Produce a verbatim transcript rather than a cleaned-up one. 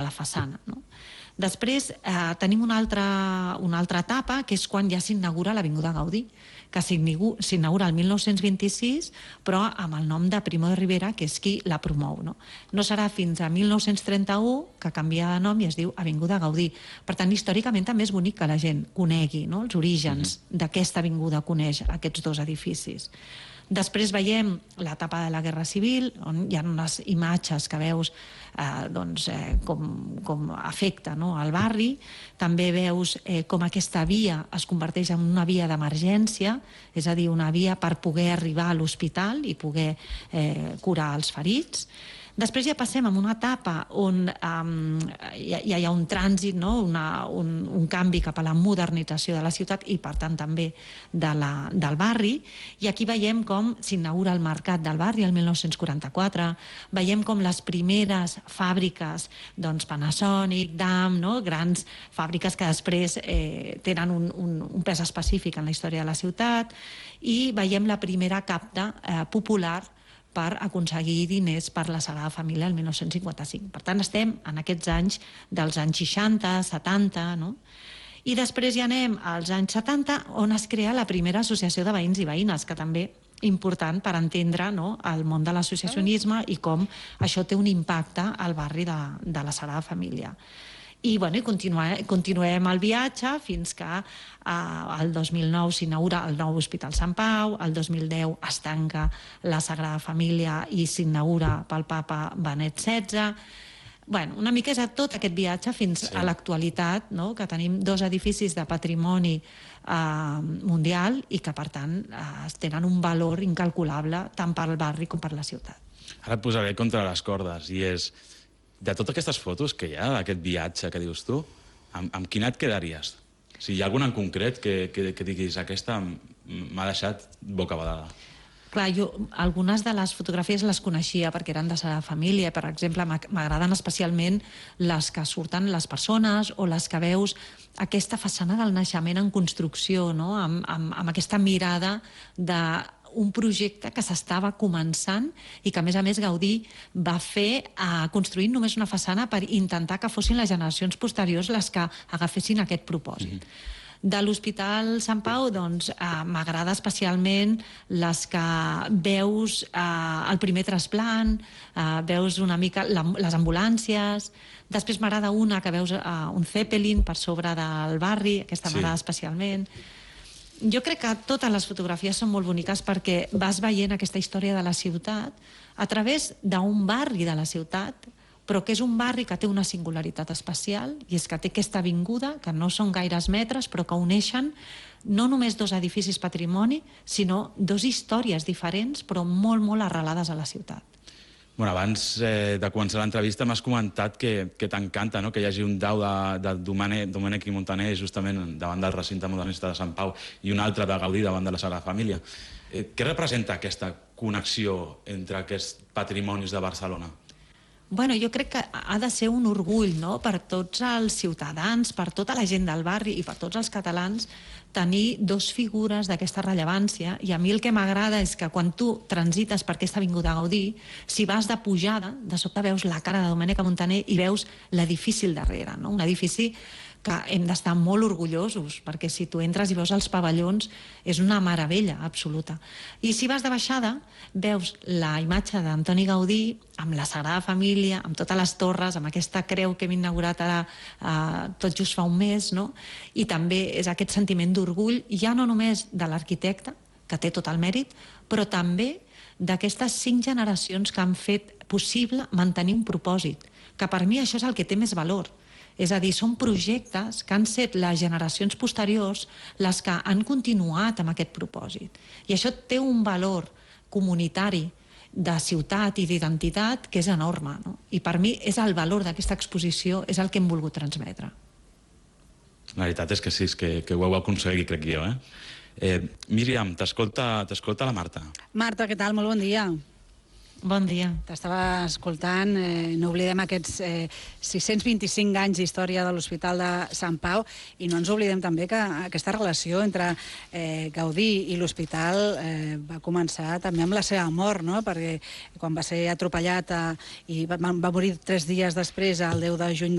la façana, no? Després eh, tenim una altra, una altra etapa, que és quan ja s'inaugura l'Avinguda Gaudí, que s'inaugura el mil nou-cents vint-i-sis, però amb el nom de Primo de Rivera, que és qui la promou, no? No serà fins a mil nou-cents trenta-u que canvia de nom i es diu Avinguda Gaudí. Per tant, històricament també és bonic que la gent conegui, no?, els orígens mm-hmm. d'aquesta avinguda, coneix aquests dos edificis. Després veiem l'etapa de la Guerra Civil, on hi ha unes imatges que veus eh, doncs, eh, com, com afecta, no?, al barri. També veus eh, com aquesta via es converteix en una via d'emergència, és a dir, una via per poder arribar a l'hospital i poder eh, curar els ferits. Després ja passem a una etapa on um, ja, ja hi ha un trànsit, no? una, un, un canvi cap a la modernització de la ciutat i, per tant, també de la, del barri. I aquí veiem com s'inaugura el mercat del barri el mil nou-cents quaranta-quatre, veiem com les primeres fàbriques, doncs Panasonic, D A M, no? grans fàbriques que després eh, tenen un, un, un pes específic en la història de la ciutat, i veiem la primera capta eh, popular per aconseguir diners per la Sagrada Família el mil nou-cents cinquanta-cinc. Per tant, estem en aquests anys dels anys seixanta, setanta, no? I després ja anem als anys setanta, on es crea la primera associació de veïns i veïnes, que també important per entendre, no?, el món de l'associacionisme i com això té un impacte al barri de, de la Sagrada Família. I, bueno, i continuem, continuem el viatge fins que eh, el dos mil nou s'inaugura el nou Hospital Sant Pau, el dos mil deu es tanca la Sagrada Família i s'inaugura pel papa Benet setze. Bueno, una mica és a tot aquest viatge fins sí. a l'actualitat, no?, que tenim dos edificis de patrimoni eh, mundial i que, per tant, eh, tenen un valor incalculable tant pel barri com per la ciutat. Ara et posaré contra les cordes, i és... De totes aquestes fotos que hi ha, d'aquest viatge que dius tu, amb, amb quina et quedaries? O sigui, hi ha alguna en concret que, que, que diguis aquesta m'ha deixat bocabadada? Clar, jo algunes de les fotografies les coneixia perquè eren de Sagrada Família. Per exemple, m'agraden especialment les que surten les persones o les que veus aquesta façana del naixement en construcció, no?, amb, amb, amb aquesta mirada de un projecte que s'estava començant i que, a més a més, Gaudí va fer eh, construint només una façana per intentar que fossin les generacions posteriors les que agafessin aquest propòsit. Mm-hmm. De l'Hospital Sant Pau, doncs, eh, m'agrada especialment les que veus eh, el primer trasplant, eh, veus una mica la, les ambulàncies. Després m'agrada una que veus eh, un Zeppelin per sobre del barri, aquesta m'agrada sí. especialment. Jo crec que totes les fotografies són molt boniques perquè vas veient aquesta història de la ciutat a través d'un barri de la ciutat, però que és un barri que té una singularitat especial, i és que té aquesta avinguda, que no són gaires metres, però que uneixen no només dos edificis patrimoni, sinó dos històries diferents, però molt, molt arrelades a la ciutat. Bueno, abans eh, de començar l'entrevista m'has comentat que, que t'encanta, no?, que hi hagi un dau de, de Domènech, Domènech i Montaner justament davant del recinte modernista de Sant Pau i un altre de Gaudí davant de la Sagrada Família. Eh, què representa aquesta connexió entre aquests patrimonis de Barcelona? Bueno, jo crec que ha de ser un orgull, no?, per tots els ciutadans, per tota la gent del barri i per tots els catalans, tenir dos figures d'aquesta rellevància. I a mi el que m'agrada és que quan tu transites per aquesta avinguda Gaudí, si vas de pujada, de sobte veus la cara de Domènech Montaner i veus l'edifici al darrere, no?, un edifici que hem d'estar molt orgullosos, perquè si tu entres i veus els pavellons és una meravella absoluta. I si vas de baixada, veus la imatge d'Antoni Gaudí amb la Sagrada Família, amb totes les torres, amb aquesta creu que hem inaugurat ara eh, tot just fa un mes, no? I també és aquest sentiment d'orgull, ja no només de l'arquitecte, que té tot el mèrit, però també d'aquestes cinc generacions que han fet possible mantenir un propòsit, que per mi això és el que té més valor. És a dir, són projectes que han set les generacions posteriors les que han continuat amb aquest propòsit. I això té un valor comunitari de ciutat i d'identitat que és enorme, no? I per mi és el valor d'aquesta exposició, és el que hem volgut transmetre. La veritat és que sí, és que, que ho heu aconseguit, crec jo, eh? eh Míriam, t'escolta la Marta. Marta, què tal? Molt bon dia. Bon dia. T'estava escoltant, eh, no oblidem aquests eh, sis-cents vint-i-cinc anys d'història de l'Hospital de Sant Pau, i no ens oblidem també que aquesta relació entre eh, Gaudí i l'hospital eh, va començar també amb la seva mort, no?, perquè quan va ser atropellat eh, i va, va morir tres dies després, el deu de juny